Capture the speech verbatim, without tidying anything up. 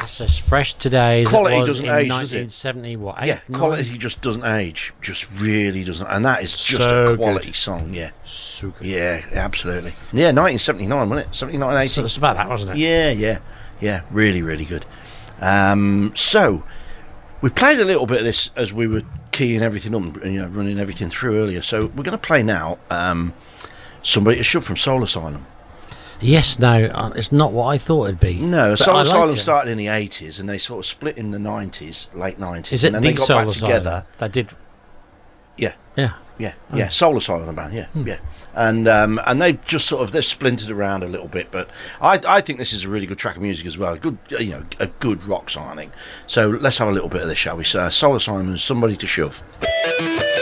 That's as fresh today as Quality it was doesn't in age, does it? nineteen seventy. What? Eight, Yeah, nine? quality just doesn't age. Just really doesn't. And that is just So a quality good. song, yeah. So good. Yeah, absolutely. Yeah, nineteen seventy-nine, wasn't it? seventy-nine, eighty. So it's about that, wasn't it? Yeah, yeah, yeah. Really, really good. Um, so, we played a little bit of this as we were keying everything up and, you know, running everything through earlier. So, we're going to play now um, Somebody to Shove from Soul Asylum. Yes, no, uh, it's not what I thought it'd be. No, but Soul I like Asylum it. started in the eighties and they sort of split in the nineties, late nineties. Is it and then the they got Soul back Asylum? together. They did. Yeah. Yeah. Yeah, yeah, Soul Asylum, the band, yeah, Hmm. yeah, and um, and they just sort of they've splintered around a little bit, but I I think this is a really good track of music as well, good you know a good rock song I think. So let's have a little bit of this, shall we? So, Soul Asylum, Somebody to Shove.